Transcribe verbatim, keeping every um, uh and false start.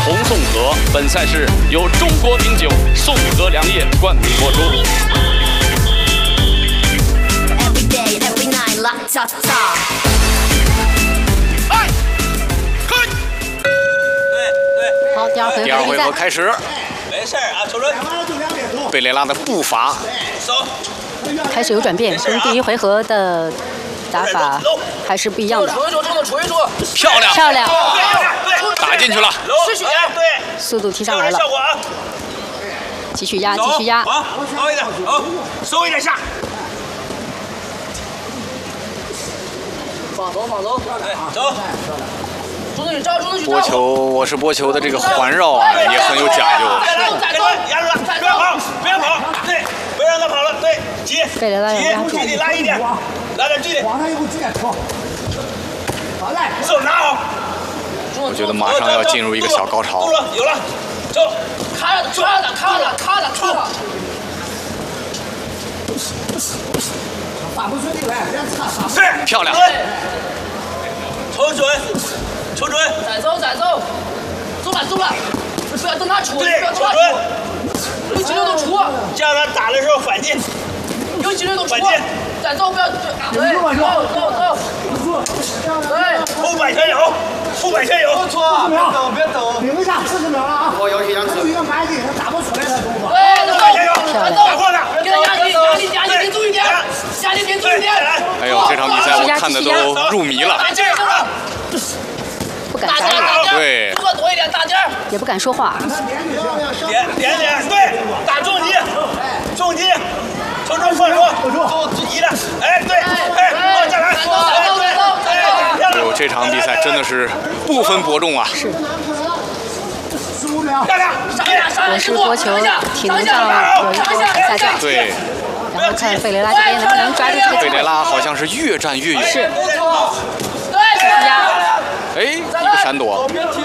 红送河。本赛事由中国名酒送河良业冠名播出。 哎，开！对对。 好，第二回合。 第二回合开始。 没事啊，瞅准。 贝雷拉的步伐走。 开始有转变，跟第一回合的打法还是不一样的。 杵一杵，冲着杵一杵。 漂亮， 漂亮。 打进去了。 失血。对。 速度提上来了。 效果啊。 继续压，继续压。 好，高一点，好，收一点下。 放走，放走，对，走。中队招，中队波球，我是波球的这个环绕啊，也很有讲究。 再来，再来，压住他，不要跑，不要跑，对，不要让他跑了，对，挤， 贝雷拉要压住， 距离拉一点，拉点距离。 往上有距离，好。好来， 手拿好。 我觉得马上要进入一个小高潮。 有了，走，卡着，卡着，卡着，卡着，卡着。 发不出去来，别擦擦。 是， 漂亮。 瞅准，瞅准。 再走，再走。走吧，走吧。不要等他出，不对， 要等瞅他出。 准。 有机会都出。 这样他打的时候反进。 有机会都出反进。 再走，不要。对，走走走。对。 后摆全有，后摆全有。 不错，别抖，别抖。零下四十秒了啊！ 我要求两次。 有一个慢劲，他打不出来他动作。 对，走， 再走， 打过来， 给他压力，压力，压力顶住一点，压力顶住一点。 哎呦，这场比赛我看的都入迷了。 打劲儿， 不敢眨大点，大眼， 点， 对， 动作多一点，大点。 也不敢说话。 点点点，对，打重击，重击，瞅准放手，重击的，哎，对，哎，往下来， 再走，再走，再走，再走。 哎呦，这场比赛真的是不分伯仲啊！ 是。 十五秒。 漂亮， 上一下，上我一下， 是波球体能上有一波往下降。 对， 然后看贝雷拉这边能不能抓住这个机会。 贝雷拉好像是越战越勇。 是。 对， 压。 哎，一个闪躲。 别踢